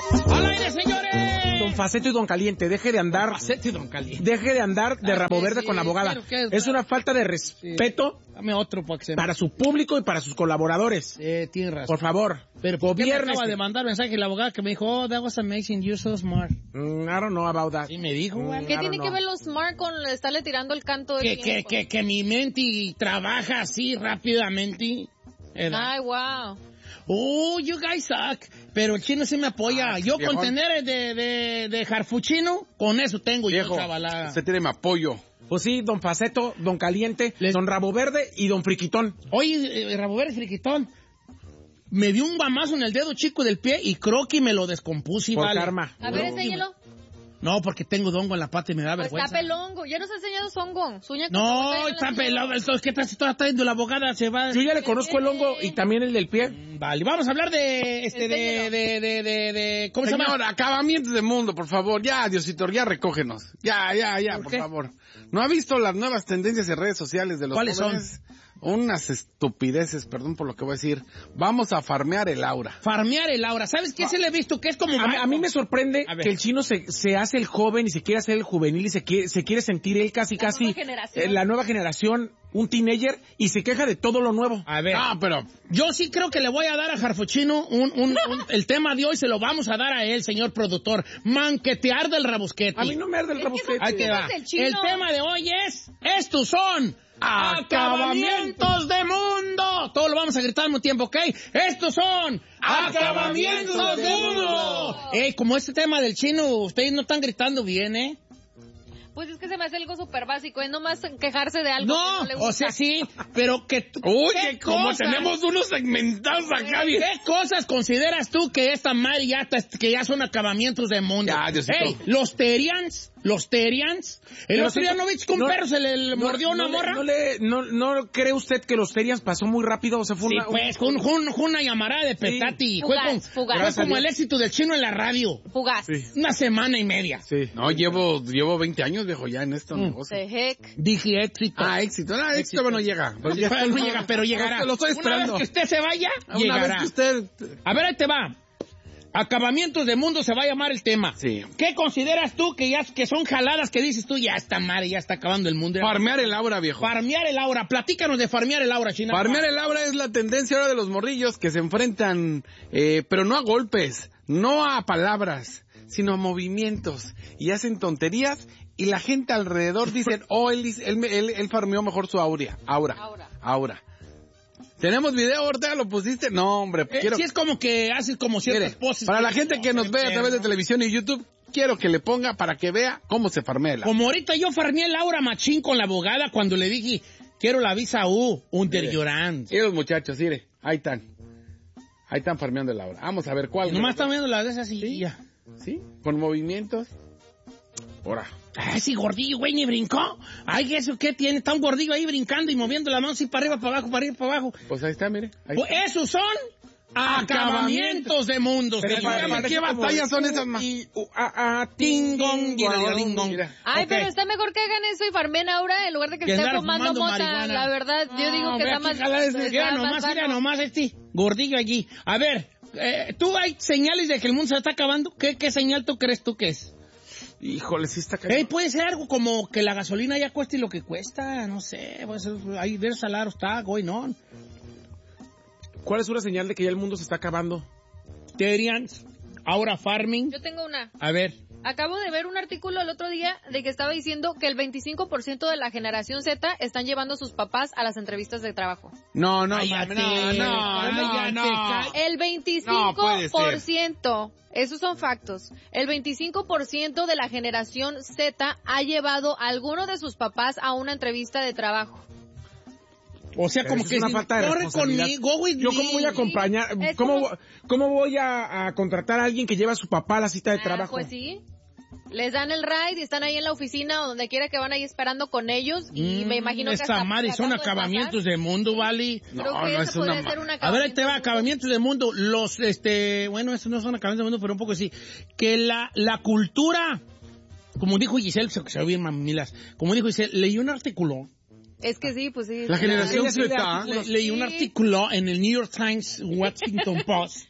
¡Al aire, señores! Don Faceto y Don Caliente, deje de andar... Faceto y Don Caliente. Deje de andar de rabo verde sí, con la abogada. pero Es una falta de respeto Dame otro para que se... para su público y para sus colaboradores. Tienes razón. Por favor, Pero ¿por qué me gobiérnese. acaba de mandar mensaje la abogada que me dijo, oh, that was amazing, you're so smart? I don't know about that. Sí, me dijo, güey. ¿Qué I tiene don't que know. ver los smart con estarle tirando el canto de tiempo? Que mi mente trabaja así rápidamente. Ay, wow. Oh, you guys suck. Pero el chino sí me apoya. Yo viejón. con tener de jarfuchino, con eso tengo Viejo, yo, chavalada. usted tiene mi apoyo. Pues sí, Don Faceto, Don Caliente, Don Rabo Verde y Don Friquitón. Oye, Rabo Verde Friquitón, me dio un guamazo en el dedo chico del pie y creo que me lo descompuse. Por Vale. karma. A ver, enséñalo. No, porque tengo dongo en la pata y me da Pues vergüenza. está pelongo. Ya nos ha enseñado su hongo. Su uña que No, se está la pelado. Esto es que está trayendo la abogada, se va. Yo ya le conozco el hongo y también el del pie. Vale, vamos a hablar de ¿cómo se llama? Señor, acabamientos de mundo, por favor. Ya, Diosito, ya recógenos. Ya, por qué? favor. ¿No ha visto las nuevas tendencias en redes sociales de los ¿Cuáles jóvenes? Unas estupideces, perdón por lo que voy a decir. Vamos a farmear el aura. Farmear el aura. ¿Sabes qué se le he visto? Que es como... A mí me sorprende A ver. que el chino se hace el joven y se quiere hacer el juvenil y se quiere sentir él casi nueva generación. la nueva generación, un teenager, y se queja de todo lo nuevo. A ver. Ah, pero... Yo sí creo que le voy a dar a Jarfuchino el tema de hoy se lo vamos a dar a él, señor productor. Manquetear del rabosquete. A mí no me arde el Es que rabosquete. Ahí te va. del chino. El tema de hoy es, estos son acabamientos de mundo. Todo lo vamos a gritar al mismo tiempo, ¿ok? Estos son acabamientos de mundo. Como este tema del chino, ustedes no están gritando bien, ¿eh? Pues es que se me hace algo súper básico. Es nomás quejarse de algo que No, no le gusta. o sea, sí, pero que... Uy, ¿qué que como cosas? tenemos unos segmentados acá, bien. ¿Qué cosas consideras tú que esta madre que ya son acabamientos de mundo? Ya, Diosito. Ey, los Terians. El otro día no vi que un perro se le mordió una morra. ¿No cree usted que los Terians pasó muy rápido? O sea, fue Sí, una... pues, fue una llamada de petati. Fugaz, fugaz. Fue como el éxito del chino en la radio. Fugaz. Sí. Una semana y media. Sí. No, llevo 20 años, viejo, ya en esto negocio. The heck. Dije éxito. Ah, éxito. No, éxito no llega. Pues ya Pero no llega, pero llegará. Lo estoy Una esperando. vez que usted se vaya, Una llegará. vez que usted... A ver, ahí te va. Acabamientos de mundo se va a llamar el tema. Sí. ¿Qué consideras tú que son jaladas que dices tú, ya está madre, ya está acabando el mundo? Farmear el aura, viejo. Farmear el aura. Platícanos de farmear el aura, China. Farmear el aura es la tendencia ahora de los morrillos que se enfrentan, pero no a golpes, no a palabras, sino a movimientos. Y hacen tonterías y la gente alrededor dice, oh, él farmeó mejor su aura. ¿Tenemos video, Ortega? ¿Lo pusiste? No, hombre, quiero... Sí, es como que haces como ciertas Mire, poses. para la gente que nos ve a través de televisión y YouTube, quiero que le ponga para que vea cómo se farmea el aura. Como ahorita yo farmeé el aura machín con la abogada cuando le dije, quiero la visa U, under llorando. Y los muchachos, mire, ahí están farmeando el aura. Vamos a ver cuál. Nomás están viendo las de esas y ¿Sí? ya. ¿Sí? Con movimientos. Ahora. Ay, sí, gordillo, güey, ni brincó. Ay, ¿eso qué tiene? Está un gordillo ahí brincando y moviendo la mano así para arriba, para abajo, para arriba, para abajo. Pues ahí está, mire. Ahí Pues está. esos son acabamientos de mundo. Pero señores. dígame, ¿qué batallas son esas, ma? Tingong, guiralingong. Mira. Ay, Ok. pero está mejor que hagan eso y farmen ahora en lugar de que Que estén andar fumando fumando mota. marihuana. La verdad, yo digo que ve está aquí, más... jala ese. está más Mira sano. nomás este gordillo allí. A ver, ¿tú hay señales de que el mundo se está acabando? ¿Qué señal tú crees tú que es? Híjole, sí está cayendo. Puede ser algo como que la gasolina ya cueste lo que cuesta, no sé, pues ahí ver salario está, güey, no. ¿Cuál es una señal de que ya el mundo se está acabando? Terians, ahora farming. Yo tengo una. A ver, Acabo de ver un artículo el otro día de que estaba diciendo que el 25% de la generación Z están llevando a sus papás a las entrevistas de trabajo. No, cállate, no. El No puede 25%, esos son factos. El 25% de la generación Z ha llevado a alguno de sus papás a una entrevista de trabajo. o sea, Pero como eso que es una si falta de corre responsabilidad. conmigo, güey. Yo cómo voy a acompañar, Es cómo voy a contratar a alguien que lleva a su papá a la cita de trabajo. Pues sí. Les dan el ride y están ahí en la oficina o donde quiera que van ahí esperando con ellos y me imagino que esta hasta madre son tratando de acabamientos de mundo, ¿vale? pasar. Creo No, que no, ese es una podría ser un A ver, ahí te va, acabamiento. acabamientos de mundo. Los, bueno, estos no son acabamientos de mundo, pero un poco sí. Que la cultura, como dijo Giselle, se ve bien mamilas, como dijo Giselle, leí un artículo. Es que sí, pues sí. La generación Ella sí Z. Leí un artículo en el New York Times, Washington Post,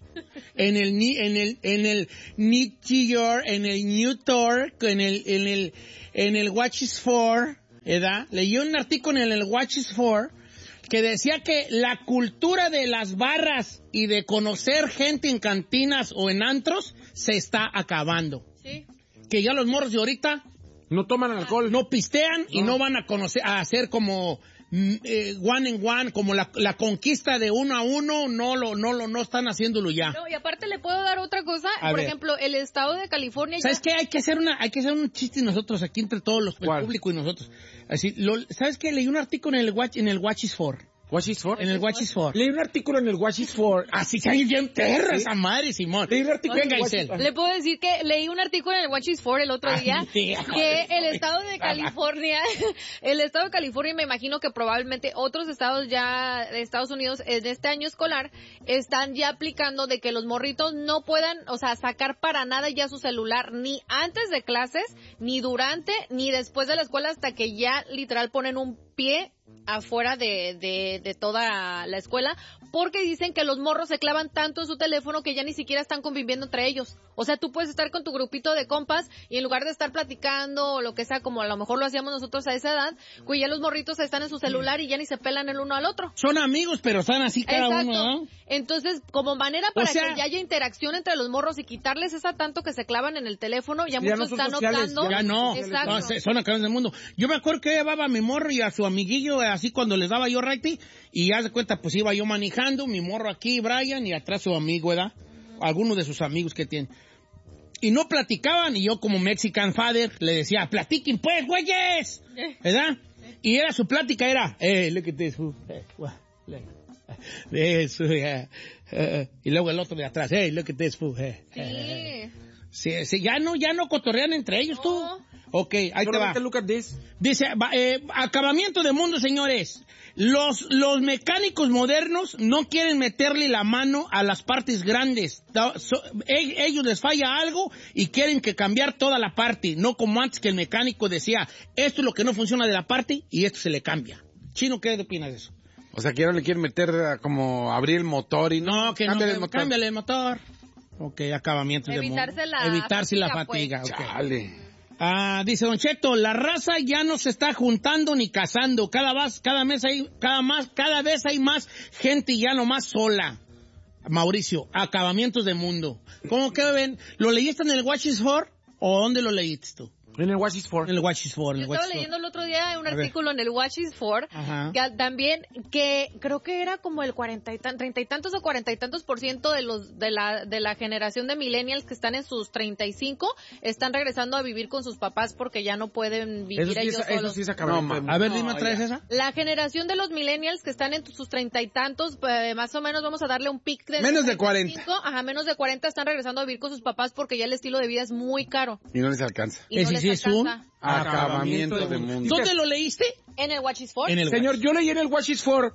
en el New York, en el New York, en el Watches for, ¿verdad? Leí un artículo en el Watches for que decía que la cultura de las barras y de conocer gente en cantinas o en antros se está acabando. Sí. Que ya los morros de ahorita No toman alcohol. no pistean y no van a conocer, a hacer como one and one, como la conquista de uno a uno, no están haciéndolo ya. No, y aparte le puedo dar otra cosa. A Por ver. ejemplo, el estado de California. ¿Sabes qué? Hay que hacer un chiste nosotros aquí entre todos los, el ¿Cuál? público y nosotros. Así, ¿sabes qué? Leí un artículo en el Watches for. ¿Watches for? En el Watches for. Leí un artículo en el Watches for. Así se bien perra esa madre, Simón. Leí un artículo Venga, en el Watches Isel. for. Le puedo decir que leí un artículo en el Watches for el otro día sí, que el estado de California, me imagino que probablemente otros estados ya de Estados Unidos en este año escolar están ya aplicando de que los morritos no puedan, o sea, sacar para nada ya su celular ni antes de clases, ni durante, ni después de la escuela hasta que ya literal ponen un pie afuera de toda la escuela, porque dicen que los morros se clavan tanto en su teléfono que ya ni siquiera están conviviendo entre ellos. O sea, tú puedes estar con tu grupito de compas y en lugar de estar platicando o lo que sea, como a lo mejor lo hacíamos nosotros a esa edad, pues ya los morritos están en su celular y ya ni se pelan el uno al otro. Son amigos, pero están así cada Exacto. uno, ¿no? Entonces, como manera para O sea, que ya haya interacción entre los morros y quitarles esa tanto que se clavan en el teléfono, ya Sí, ya muchos no son están sociales, optando. Ya no, Exacto. no, son acabas del mundo. Yo me acuerdo que llevaba a mi morro y a su amiguillo así cuando les daba yo righty y ya de cuenta pues iba yo manejando, mi morro aquí, Brian, y atrás su amigo, ¿verdad? Algunos de sus amigos que tiene. Y no platicaban y yo como Mexican father le decía, platiquen pues, güeyes, ¿verdad? Y era su plática, era, look at this, eso, y luego el otro de atrás, look at this, Sí. Sí, ya no cotorrean entre ellos, tú. No. Ok, ahí te va. Solamente look at this. Dice, acabamiento de mundo, señores. Los mecánicos modernos no quieren meterle la mano a las partes grandes. Ellos les falla algo y quieren que cambiar toda la parte. No como antes que el mecánico decía, esto es lo que no funciona de la parte y esto se le cambia. Chino, ¿qué opinas de eso? O sea, que ahora le quieren meter como abrir el motor y No, que cámbiale no, el motor. cámbiale el motor. Ok, acabamiento de mundo. Evitarse la fatiga, pues. ok. Chale. Dice Don Cheto, la raza ya no se está juntando ni casando. Cada vez hay más gente ya nomás sola. Mauricio, acabamientos de mundo. ¿Cómo que ven? ¿Lo leíste en el Watches for o dónde lo leíste tú? En el Watches for. En el Watches for. Yo estaba leyendo el otro día un artículo en el Watches for Ajá. que también que creo que era como el 30 y tantos o 40 y tantos % de los de la generación de millennials que están en sus 35 están regresando a vivir con sus papás porque ya no pueden vivir ellos Eso solos. sí es acabamiento de mundo. A ver, dime otra vez esa. La generación de los millennials que están en sus 30 y tantos, más o menos vamos a darle un pic de Menos de 40. 35, ajá, menos de 40 están regresando a vivir con sus papás porque ya el estilo de vida es muy caro. Y no les alcanza. Y no Ese les sí es un alcanza. Acabamiento de mundo. ¿Dónde lo leíste? En el Watches for. En el Señor, yo leí en el Watches for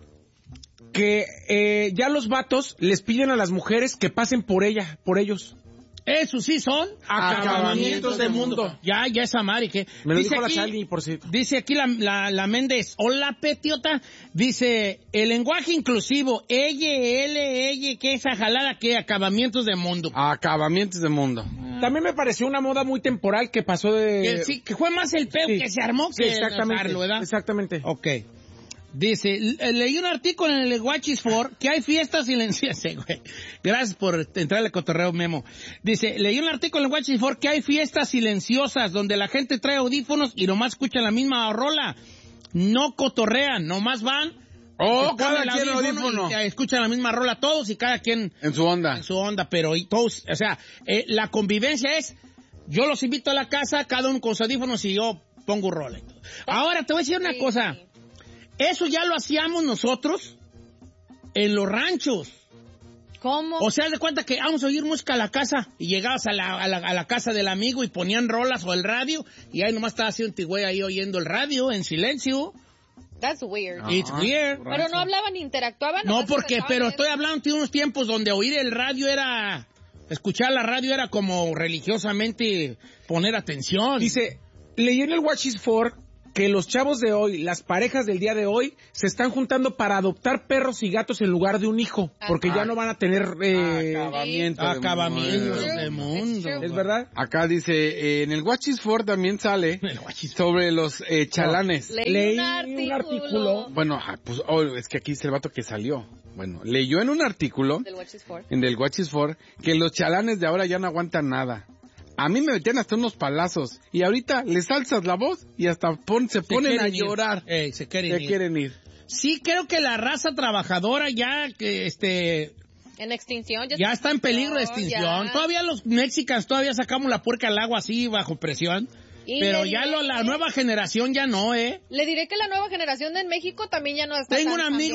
que ya los vatos les piden a las mujeres que pasen por ellos. Eso sí son Acabamientos de mundo. Ya esa madre que Me lo dice dijo la aquí, Charlie por si... dice aquí la Méndez, hola petiota, dice el lenguaje inclusivo, ella, que esa jalada que acabamientos de mundo. Acabamientos de mundo. También me pareció una moda muy temporal que pasó de... Sí, que fue más el peo Sí. que se armó Sí, que exactamente. notarlo, ¿verdad? Exactamente. Ok. Dice, leí un artículo en el Watches for que hay fiestas silenciosas, güey. Gracias por entrar al cotorreo, Memo. Dice, leí un artículo en el Watches for que hay fiestas silenciosas donde la gente trae audífonos y nomás escucha la misma rola. No cotorrean, nomás van. Oh, se cada ponen el quien audífono. y escuchan la misma rola todos y cada quien En su onda. en su onda, pero y todos, o sea, la convivencia es, yo los invito a la casa, cada uno con sus audífonos y yo pongo rola. Ahora te voy a decir una cosa. Eso ya lo hacíamos nosotros en los ranchos. ¿Cómo? O sea, haz de cuenta que vamos a oír música a la casa y llegabas a la casa del amigo y ponían rolas o el radio y ahí nomás estaba así un tigüey ahí oyendo el radio en silencio. That's weird. It's weird. Pero no hablaban ni interactuaban. No, nomás porque, empezaban pero a- estoy hablando de unos tiempos donde oír el radio era, escuchar la radio era como religiosamente poner atención. Dice, leí en el Watches for que los chavos de hoy, las parejas del día de hoy, se están juntando para adoptar perros y gatos en lugar de un hijo, porque ya no van a tener Acabamientos de mundo. ¿Es verdad? Acá dice, en el Watch is For también sale sobre los chalanes. Leí un artículo. Bueno, pues es que aquí dice el vato que salió. Bueno, leyó en un artículo Del Watch is For. en el Watch is For que los chalanes de ahora ya no aguantan nada. A mí me metían hasta unos palazos y ahorita les alzas la voz y hasta se ponen a llorar. Se quieren ir. Sí, creo que la raza trabajadora ya que En extinción. ya está en peligro de extinción. Ya. Todavía los mexicanos todavía sacamos la puerca al agua así bajo presión. Y Pero le ya diré la nueva generación ya no, Le diré que la nueva generación en México también ya no está Tengo tan un amigo